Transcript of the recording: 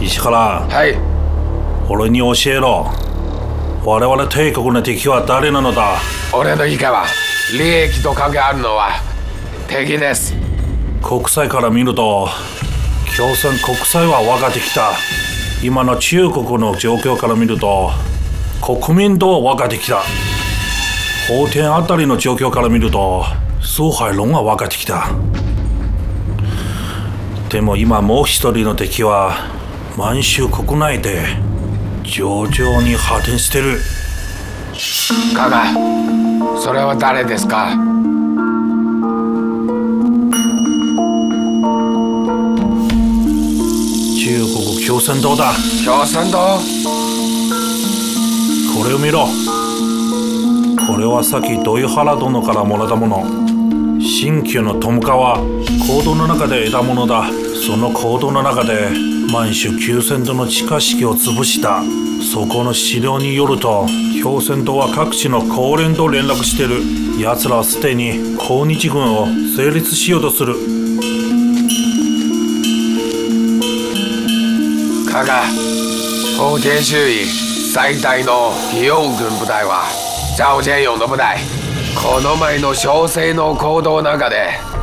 石原、 はい。 俺に教えろ。我々帝国の敵は誰なのだ。 俺の以下は利益と関係あるのは敵です。 国際から見ると共産国際は分かってきた。今の中国の状況から見ると国民党は分かってきた。法典あたりの状況から見ると崇拝論は分かってきた。でも今もう一人の敵は満州国内で徐々に発展してる。 加賀、それは誰ですか？ 中国共産党だ。 共産党？ これを見ろ。これはさっき土井原殿からもらったもの。新旧のトムカは坑道の中で得たものだ。その坑道の中で満州9千度の地下式を潰した。そこの資料によると共産党は各地の公連と連絡してる。奴らはすでに抗日軍を成立しようとする。 加賀、法典周囲最大の義勇軍部隊は赵建勇の部隊。この前の小生の行動の中で